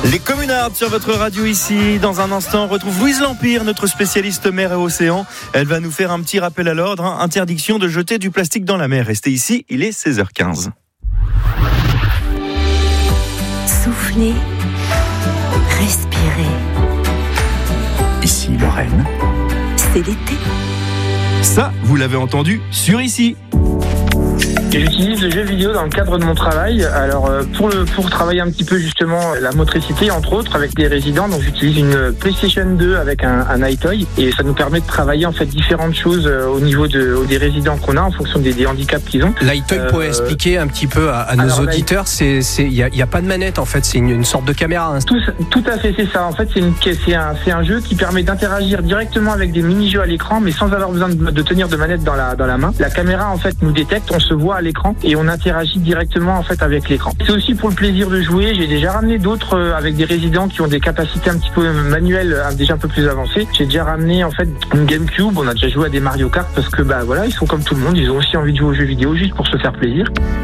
Les communards sur votre radio ici. Dans un instant, on retrouve Louise Lampire, notre spécialiste mer et océan. Elle va nous faire un petit rappel à l'ordre. Interdiction de jeter du plastique dans la mer. Restez ici, il est 16h15. Soufflez, respirez. Ici, Lorraine. C'est l'été. Ça, vous l'avez entendu sur ici. J'utilise le jeu vidéo dans le cadre de mon travail. Alors pour travailler un petit peu justement la motricité entre autres avec des résidents, donc j'utilise une PlayStation 2 avec un iToy et ça nous permet de travailler en fait différentes choses au niveau des résidents qu'on a en fonction des handicaps qu'ils ont. L'iToy pourrait expliquer un petit peu à nos auditeurs, il y a pas de manette en fait, c'est une sorte de caméra. Tout à fait, c'est ça. En fait, c'est un jeu qui permet d'interagir directement avec des mini-jeux à l'écran, mais sans avoir besoin de tenir de manette dans la main. La caméra en fait nous détecte, on se voit à l'écran et on interagit directement en fait avec l'écran. C'est aussi pour le plaisir de jouer. J'ai déjà ramené d'autres avec des résidents qui ont des capacités un petit peu manuelles déjà un peu plus avancées. J'ai déjà ramené en fait une GameCube. On a déjà joué à des Mario Kart parce que voilà, ils sont comme tout le monde. Ils ont aussi envie de jouer aux jeux vidéo juste pour se faire plaisir.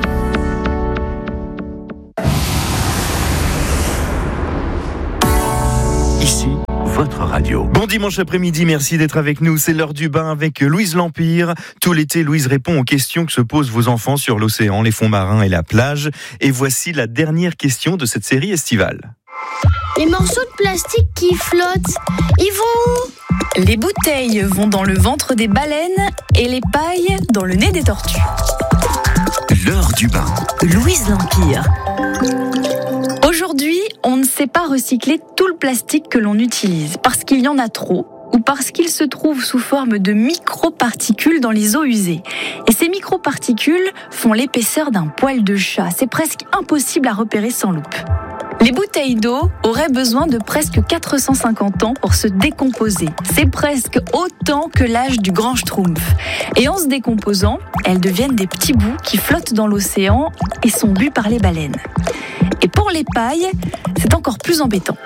Ici, votre radio. Bon dimanche après-midi, merci d'être avec nous. C'est l'heure du bain avec Louise Lampire. Tout l'été, Louise répond aux questions que se posent vos enfants sur l'océan, les fonds marins et la plage. Et voici la dernière question de cette série estivale. Les morceaux de plastique qui flottent, ils vont où ? Les bouteilles vont dans le ventre des baleines et les pailles dans le nez des tortues. L'heure du bain. Louise Lampire. Aujourd'hui, on ne sait pas recycler tout le plastique que l'on utilise parce qu'il y en a trop ou parce qu'il se trouve sous forme de microparticules dans les eaux usées. Et ces microparticules font l'épaisseur d'un poil de chat. C'est presque impossible à repérer sans loupe. Les bouteilles d'eau auraient besoin de presque 450 ans pour se décomposer. C'est presque autant que l'âge du grand Schtroumpf. Et en se décomposant, elles deviennent des petits bouts qui flottent dans l'océan et sont bu par les baleines. Et pour les pailles, c'est encore plus embêtant.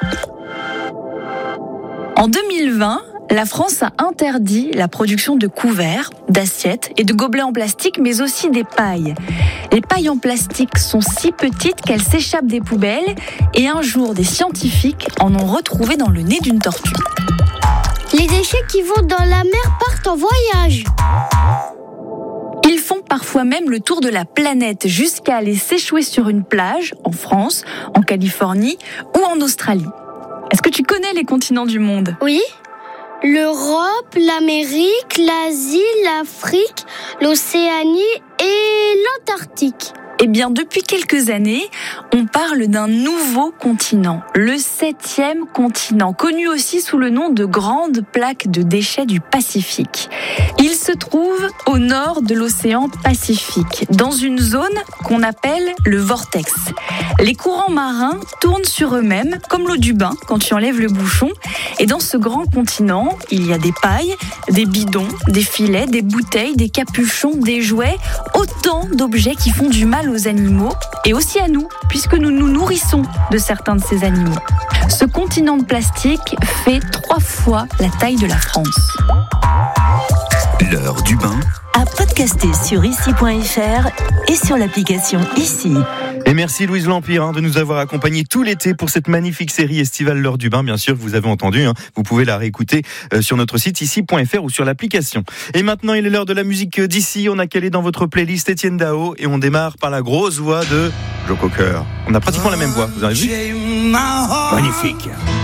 En 2020, la France a interdit la production de couverts, d'assiettes et de gobelets en plastique, mais aussi des pailles. Les pailles en plastique sont si petites qu'elles s'échappent des poubelles et un jour, des scientifiques en ont retrouvé dans le nez d'une tortue. Les déchets qui vont dans la mer partent en voyage. Ils font parfois même le tour de la planète jusqu'à aller s'échouer sur une plage, en France, en Californie ou en Australie. Est-ce que tu connais les continents du monde ? Oui. L'Europe, l'Amérique, l'Asie, l'Afrique, l'Océanie et l'Antarctique. Eh bien, depuis quelques années, on parle d'un nouveau continent, le 7e continent, connu aussi sous le nom de Grande Plaque de déchets du Pacifique. Il se trouve au nord de l'océan Pacifique, dans une zone qu'on appelle le vortex. Les courants marins tournent sur eux-mêmes, comme l'eau du bain quand tu enlèves le bouchon. Et dans ce grand continent, il y a des pailles, des bidons, des filets, des bouteilles, des capuchons, des jouets, autant d'objets qui font du mal aux animaux et aussi à nous, puisque nous nous nourrissons de certains de ces animaux. Ce continent de plastique fait 3 fois la taille de la France. L'heure du bain. À podcaster sur ici.fr et sur l'application Ici. Et merci Louise Lampire de nous avoir accompagnés tout l'été pour cette magnifique série estivale L'heure du bain. Bien sûr, vous avez entendu, vous pouvez la réécouter sur notre site ici.fr ou sur l'application. Et maintenant, il est l'heure de la musique d'ici. On a calé dans votre playlist Étienne Dao et on démarre par la grosse voix de Joe Cocker. On a pratiquement la même voix, vous avez vu ? Magnifique.